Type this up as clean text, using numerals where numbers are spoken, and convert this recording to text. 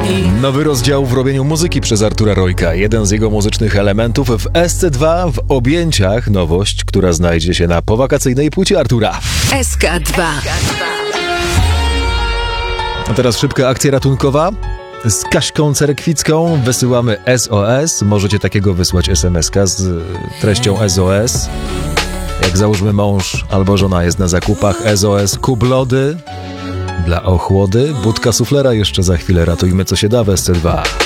Nowy rozdział w robieniu muzyki przez Artura Rojka. Jeden z jego muzycznych elementów w SC2 w objęciach. Nowość, która znajdzie się na powakacyjnej płycie Artura. SK2. A teraz szybka akcja ratunkowa. Z Kaśką Cerekwicką wysyłamy SOS. Możecie takiego wysłać SMS-ka z treścią SOS. Jak załóżmy mąż albo żona jest na zakupach, SOS kup lody. Dla ochłody budka suflera jeszcze za chwilę. Ratujmy co się da w SC2.